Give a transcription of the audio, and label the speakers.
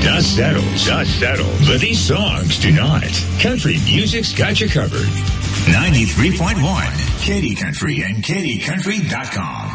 Speaker 1: Dust settles. But these songs do not. Country music's got you covered. 93.1 Katy Country and KatyCountry.com.